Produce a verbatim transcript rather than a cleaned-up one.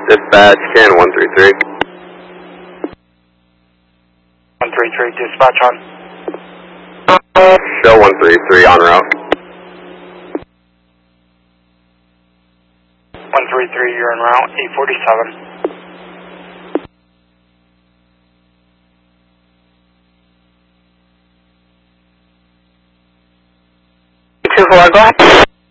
Dispatch, can one three three. one three three, dispatch on. Show one three three on route. one three three, you're en route, eight forty-seven. two four, go ahead.